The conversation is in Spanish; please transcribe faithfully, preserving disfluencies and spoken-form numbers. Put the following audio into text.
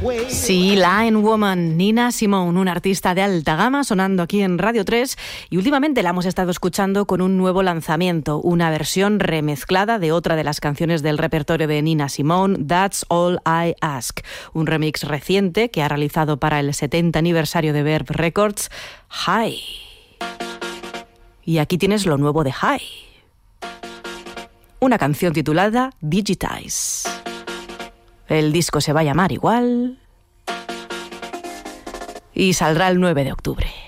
Sí, Line Woman, Nina Simone, una artista de alta gama sonando aquí en Radio tres, y últimamente la hemos estado escuchando con un nuevo lanzamiento, una versión remezclada de otra de las canciones del repertorio de Nina Simone, That's All I Ask, un remix reciente que ha realizado para el setenta aniversario de Verve Records, High. Y aquí tienes lo nuevo de High, una canción titulada Digitize. El disco se va a llamar igual y saldrá el nueve de octubre.